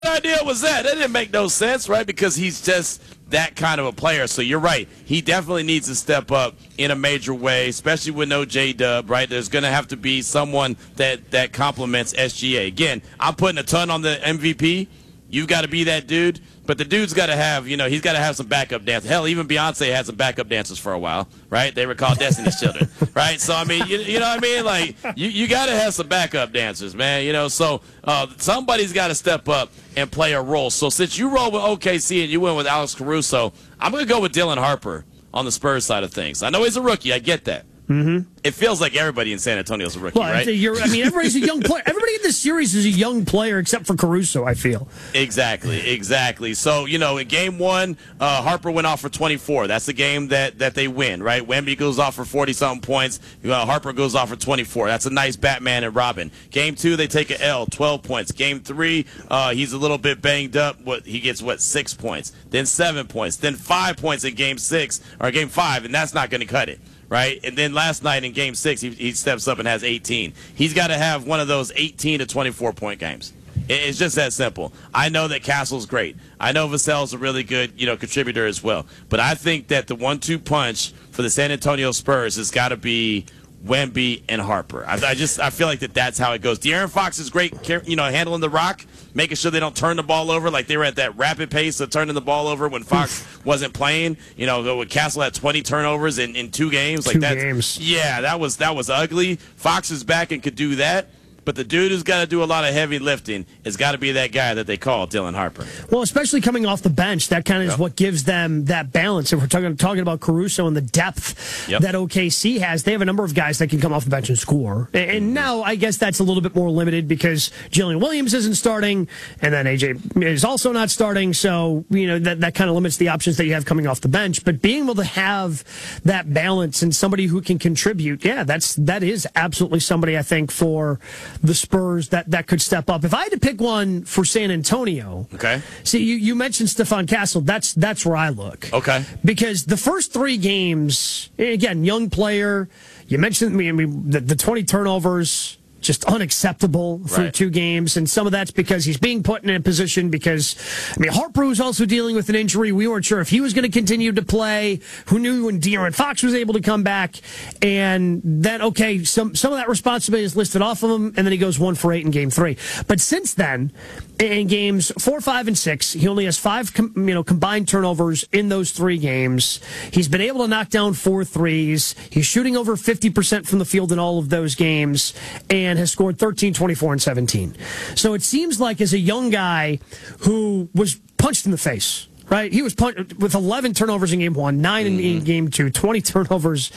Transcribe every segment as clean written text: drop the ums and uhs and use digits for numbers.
idea was that? That didn't make no sense, right? Because he's just that kind of a player. So you're right. He definitely needs to step up in a major way, especially with no J-Dub, right? There's going to have to be someone that complements SGA. Again, I'm putting a ton on the MVP. You've got to be that dude. But the dude's got to have, he's got to have some backup dancers. Hell, even Beyonce had some backup dancers for a while, right? They were called Destiny's Children, right? So, I mean, you know what I mean? Like, you got to have some backup dancers, man, So somebody's got to step up and play a role. So since you roll with OKC and you went with Alex Caruso, I'm going to go with Dylan Harper on the Spurs side of things. I know he's a rookie. I get that. Mm-hmm. It feels like everybody in San Antonio is a rookie, right? Everybody's a young player. Everybody in this series is a young player except for Caruso, I feel. Exactly. So, in game one, Harper went off for 24. That's the game that they win, right? Wemby goes off for 40-something points. Harper goes off for 24. That's a nice Batman and Robin. Game two, they take a L, 12 points. Game three, he's a little bit banged up. He gets, 6 points? Then 7 points. Then 5 points in game five, and that's not going to cut it. Right? And then last night in Game 6, he steps up and has 18. He's got to have one of those 18 to 24-point games. It's just that simple. I know that Castle's great. I know Vassell's a really good, contributor as well. But I think that the 1-2 punch for the San Antonio Spurs has got to be Wemby and Harper. I feel like that's how it goes. De'Aaron Fox is great, handling the rock, making sure they don't turn the ball over. Like they were at that rapid pace of turning the ball over when Fox wasn't playing. When Castle had 20 turnovers in 2 games. Like that. Yeah, that was ugly. Fox is back and could do that. But the dude who's got to do a lot of heavy lifting has got to be that guy that they call Dylan Harper. Well, especially coming off the bench, that kind of is what gives them that balance. If we're talking about Caruso and the depth that OKC has, they have a number of guys that can come off the bench and score. And now I guess that's a little bit more limited because Jalen Williams isn't starting, and then AJ is also not starting. So, that kind of limits the options that you have coming off the bench. But being able to have that balance and somebody who can contribute, that is absolutely somebody I think for the Spurs that could step up. If I had to pick one for San Antonio, okay. See, you mentioned Stephon Castle. That's where I look. Okay. Because the first 3 games, again, young player. You mentioned the 20 turnovers. Just unacceptable through 2 games. And some of that's because he's being put in a position because, Harper was also dealing with an injury. We weren't sure if he was going to continue to play. Who knew when De'Aaron Fox was able to come back? And then, some of that responsibility is listed off of him, and then he goes 1 for 8 in game 3. But since then, in games 4, 5, and 6, he only has 5 combined turnovers in those 3 games. He's been able to knock down 4 threes. He's shooting over 50% from the field in all of those games. And has scored 13, 24, and 17. So it seems like as a young guy who was punched in the face, right? He was punched with 11 turnovers in game 1, 9 in game 2, 20 turnovers.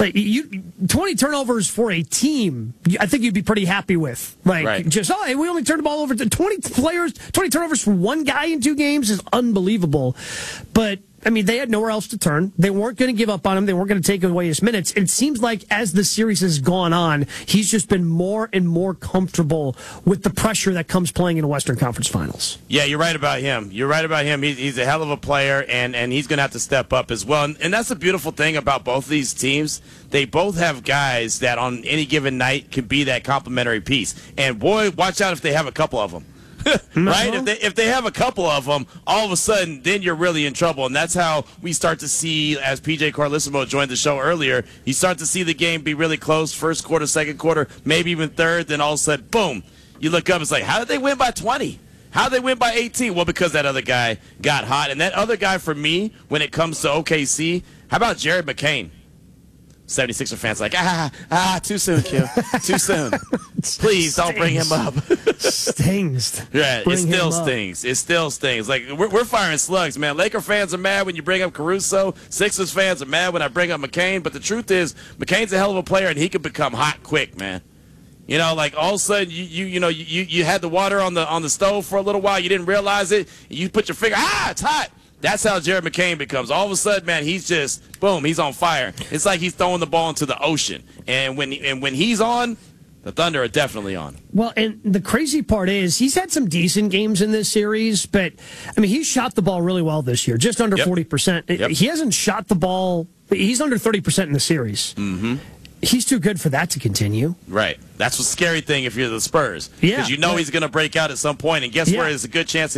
20 turnovers for a team, I think you'd be pretty happy with. We only turned the ball over to 20 turnovers for one guy in 2 games is unbelievable. But they had nowhere else to turn. They weren't going to give up on him. They weren't going to take away his minutes. It seems like as the series has gone on, he's just been more and more comfortable with the pressure that comes playing in a Western Conference Finals. Yeah, you're right about him. He's a hell of a player, and he's going to have to step up as well. And that's the beautiful thing about both of these teams. They both have guys that on any given night can be that complementary piece. And, boy, watch out if they have a couple of them. Right? If they have a couple of them, all of a sudden, then you're really in trouble. And that's how we start to see, as PJ Carlissimo joined the show earlier, you start to see the game be really close, first quarter, second quarter, maybe even third, then all of a sudden, boom, you look up, it's like, how did they win by 20? How did they win by 18? Well, because that other guy got hot. And that other guy, for me, when it comes to OKC, how about Jared McCain? 76er fans like, too soon, Q. Too soon. Please don't bring him up. Stings. Yeah, it still stings. It still stings. Like, we're firing slugs, man. Laker fans are mad when you bring up Caruso. Sixers fans are mad when I bring up McCain. But the truth is, McCain's a hell of a player, and he can become hot quick, man. All of a sudden, you had the water on the stove for a little while. You didn't realize it. You put your finger, it's hot. That's how Jared McCain becomes. All of a sudden, man, he's just, boom, he's on fire. It's like he's throwing the ball into the ocean. And when he's on, the Thunder are definitely on. Well, and the crazy part is he's had some decent games in this series, but, he's shot the ball really well this year, just under 40%. He hasn't shot the ball. He's under 30% in the series. Mm-hmm. he's too good for that to continue. Right. That's the scary thing if you're the Spurs. Yeah. Because you know he's going to break out at some point, and guess where there's a good chance